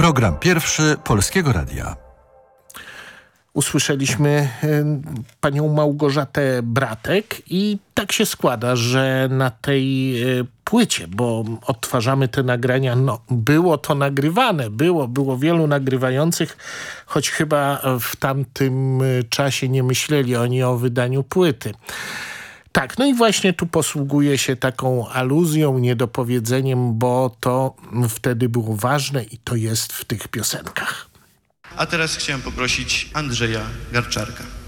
Program pierwszy Polskiego Radia. Usłyszeliśmy panią Małgorzatę Bratek i tak się składa, że na tej płycie, bo odtwarzamy te nagrania, było to nagrywane, było wielu nagrywających, choć chyba w tamtym czasie nie myśleli oni o wydaniu płyty. Tak, no i właśnie tu posługuje się taką aluzją, niedopowiedzeniem, bo to wtedy było ważne i to jest w tych piosenkach. A teraz chciałem poprosić Andrzeja Garczarka.